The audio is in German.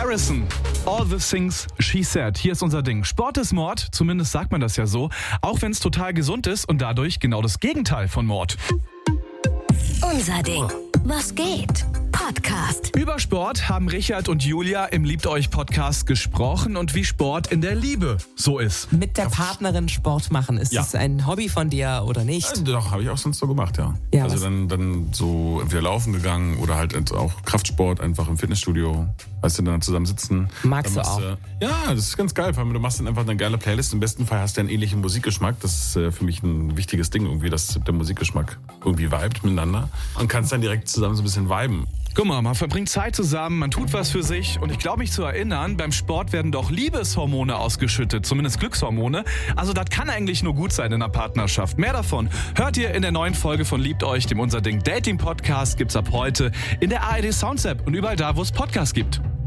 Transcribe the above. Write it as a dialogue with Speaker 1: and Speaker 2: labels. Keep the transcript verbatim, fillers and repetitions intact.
Speaker 1: Harrison, All the Things She Said. Hier ist unser Ding. Sport ist Mord, zumindest sagt man das ja so, auch wenn es total gesund ist und dadurch genau das Gegenteil von Mord.
Speaker 2: Unser Ding. Was geht? Podcast.
Speaker 1: Über Sport haben Richard und Julia im Liebt euch Podcast gesprochen und wie Sport in der Liebe so ist.
Speaker 3: Mit der Partnerin Sport machen, ist
Speaker 4: Ja.
Speaker 3: das ein Hobby von dir oder nicht?
Speaker 4: Ja, doch, habe ich auch sonst so gemacht, ja.
Speaker 3: Ja,
Speaker 4: also
Speaker 3: was-
Speaker 4: dann, dann so entweder laufen gegangen oder halt auch Kraftsport, einfach im Fitnessstudio. Weißt du, dann zusammen sitzen.
Speaker 3: Magst
Speaker 4: Dann
Speaker 3: du
Speaker 4: machst ja, das ist ganz geil, weil du machst dann einfach eine geile Playlist. Im besten Fall hast du einen ähnlichen Musikgeschmack. Das ist äh, für mich ein wichtiges Ding irgendwie, dass der Musikgeschmack irgendwie vibet miteinander. Und kannst dann direkt zusammen so ein bisschen viben.
Speaker 1: Guck mal, man verbringt Zeit zusammen, man tut was für sich und ich glaube mich zu erinnern, beim Sport werden doch Liebeshormone ausgeschüttet, zumindest Glückshormone. Also das kann eigentlich nur gut sein in einer Partnerschaft. Mehr davon hört ihr in der neuen Folge von Liebt euch, dem Unser Ding Dating Podcast, gibt's ab heute in der A R D Sounds App und überall da, wo es Podcasts gibt.